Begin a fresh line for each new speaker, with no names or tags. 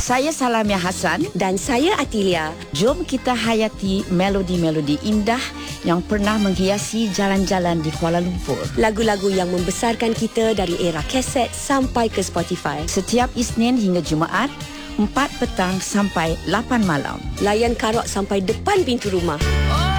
Saya Salamia Hassan.
Dan saya Atilia.
Jom kita hayati melodi-melodi indah yang pernah menghiasi jalan-jalan di Kuala Lumpur.
Lagu-lagu yang membesarkan kita dari era kaset sampai ke Spotify.
Setiap Isnin hingga Jumaat, 4 petang sampai 8 malam.
Layan Karok sampai depan pintu rumah.